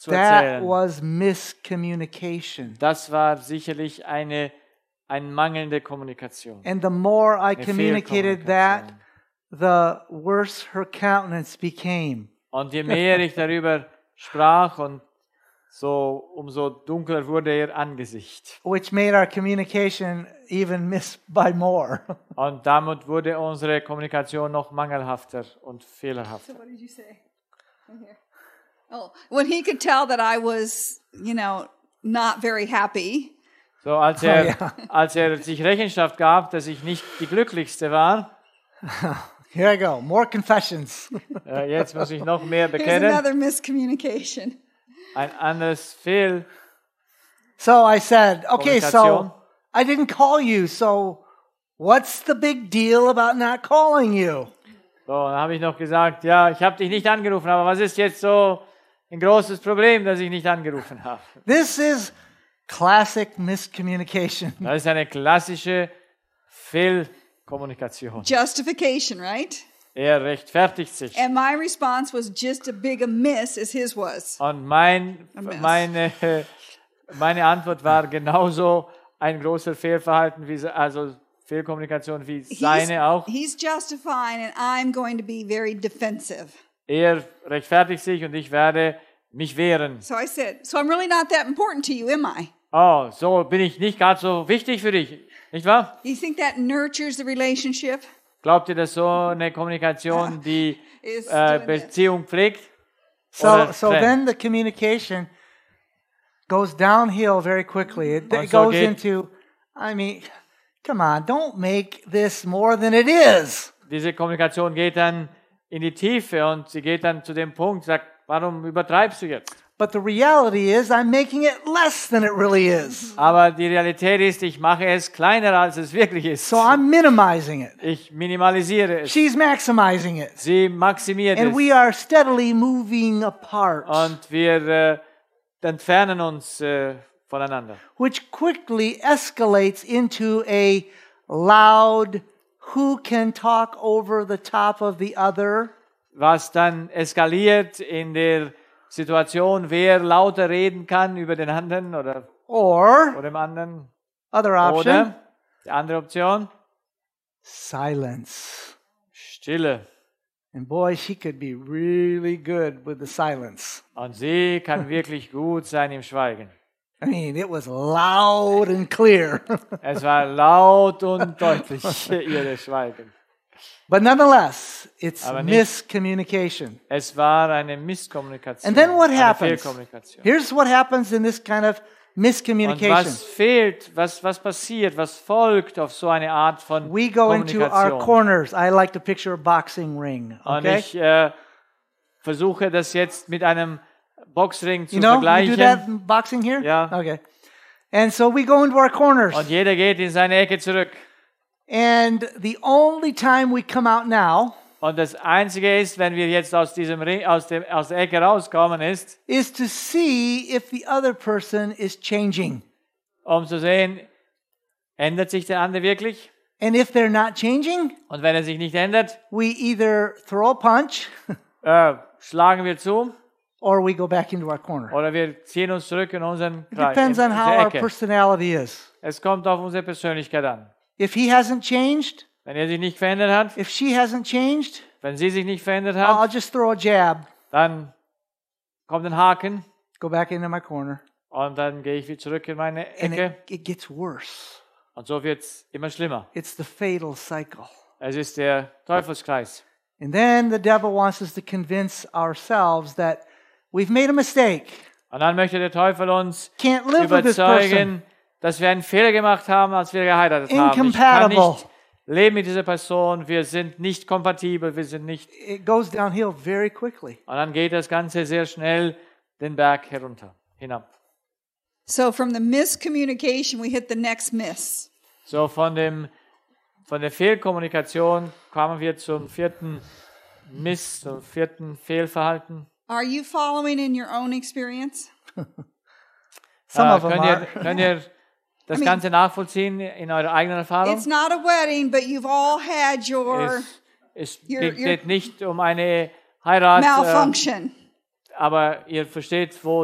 zu That erzählen. was miscommunication. Das war sicherlich eine mangelnde Kommunikation. And the more I Eine communicated that, the worse her countenance became. Und je mehr ich darüber sprach, umso dunkler wurde ihr Angesicht. Which made our communication even miss by more. Und damit wurde unsere Kommunikation noch mangelhafter und fehlerhafter. So what did you say? Right here. Oh, when he could tell that I was, not very happy, So, als er sich Rechenschaft gab, dass ich nicht die glücklichste war, Here I go. More confessions. jetzt muss ich noch mehr here's bekennen, another miscommunication. ein anderes Fehl. So I said, okay, Kommunikation. so I didn't call you, so what's the big deal about not calling you? So, dann habe ich noch gesagt, ja, ich habe dich nicht angerufen, aber was ist jetzt so ein großes Problem, dass ich nicht angerufen habe? This is classic miscommunication. Das ist eine klassische Fehlkommunikation. Justification, right? Er rechtfertigt sich. And my response was just as big a miss as his was. Und meine Antwort war genauso ein großer Fehlverhalten, also Fehlkommunikation wie seine auch. He's justifying and I'm going to be very defensive. Er rechtfertigt sich und ich werde mich wehren. So I said, so I'm really not that important to you, am I? Oh, so bin ich nicht gerade so wichtig für dich, nicht wahr? Do you think that nurtures the relationship? Glaubt ihr, dass so eine Kommunikation die Is doing this. Beziehung pflegt? So Oder so trennt? then the communication goes downhill very quickly. It Und so goes geht- into, I mean, come on, don't make this more than it is. Diese Kommunikation geht dann in die Tiefe und sie geht dann zu dem Punkt, sagt, warum übertreibst du jetzt? But the reality is I'm making it less than it really is. Aber die Realität ist, ich mache es kleiner, als es wirklich ist. So I'm minimizing it. Ich minimalisiere es. She's maximizing it. Sie maximiert And es. we are steadily moving apart, Und wir entfernen uns voneinander. which quickly escalates into a loud, who can talk over the top of the other? Was dann eskaliert in der Situation, wer lauter reden kann über den anderen oder Or, dem anderen. other option, Oder die andere Option, silence. Stille. And boy, she could be really good with the silence. Und sie kann wirklich gut sein im Schweigen. I mean, it was loud and clear. Es war laut und deutlich, ihre Schweigen. But nonetheless, it's Aber nicht- miscommunication. Es war eine Misskommunikation. And then what eine happens? Fehlkommunikation. Here's what happens in this kind of Und miscommunication. was fehlt, was passiert, was folgt auf so eine Art von We go into our Kommunikation? corners. I like to picture a boxing ring. Und Okay? ich versuche das jetzt mit einem Boxring zu You know, you do that vergleichen. in boxing here? Ja. Okay. And so we go into our corners. Und jeder geht in seine Ecke zurück. And the only time we come out now Und das Einzige ist, wenn wir jetzt aus diesem Ring, aus der Ecke rauskommen, ist, is to see if the other person is changing. um zu sehen, ändert sich der andere wirklich? And if they're not changing, Und wenn er sich nicht ändert, we either throw a punch schlagen wir zu or we go back into our corner. oder wir ziehen uns zurück in unseren Kreis, Depends in on how unsere our Ecke. personality is. Es kommt auf unsere Persönlichkeit an. If he hasn't changed, Wenn er sich nicht verändert hat, if she hasn't changed, wenn sie sich nicht verändert I'll hat, just throw a jab, dann kommt ein Haken go back into my corner. und dann gehe ich wieder zurück in meine And Ecke. it gets worse. Und so wird es immer schlimmer. It's the fatal cycle. Es ist der Teufelskreis. And then the devil wants us to convince ourselves that we've made a mistake. Und dann möchte der Teufel uns Can't live with this person. überzeugen, dass wir einen Fehler gemacht haben, als wir geheiratet haben. Ich kann Incompatible. nicht leben mit dieser Person. Wir sind nicht kompatibel. Wir sind nicht. It goes downhill very quickly. Und dann geht das Ganze sehr schnell den Berg hinab. So from the miscommunication, we hit the next miss. So von der Fehlkommunikation kamen wir zum vierten zum vierten Fehlverhalten. Are you following in your own experience? Some of them Könnt ihr das Ganze nachvollziehen in eurer eigenen Erfahrung? It's not a wedding, but you've all had your Es your- geht nicht um eine Heirat, malfunction. aber ihr versteht, wo